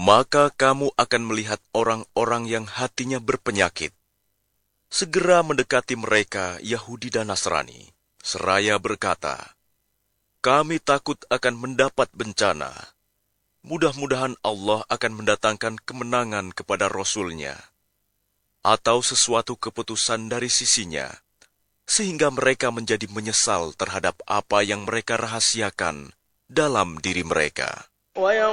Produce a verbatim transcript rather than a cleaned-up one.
maka kamu akan melihat orang-orang yang hatinya berpenyakit segera mendekati mereka, Yahudi dan Nasrani, seraya berkata, "Kami takut akan mendapat bencana. Mudah-mudahan Allah akan mendatangkan kemenangan kepada Rasul-Nya, atau sesuatu keputusan dari sisinya, sehingga mereka menjadi menyesal terhadap apa yang mereka rahasiakan dalam diri mereka."